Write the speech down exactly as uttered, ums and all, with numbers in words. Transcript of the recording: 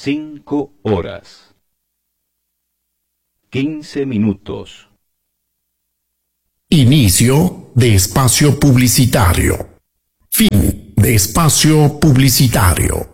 cinco horas, quince minutos. Inicio de espacio publicitario. Fin de espacio publicitario.